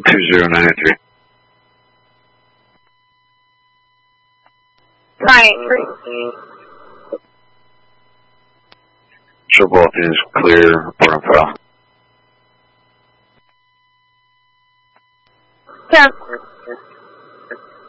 2093. Right. Show both is clear, report on file. Yeah.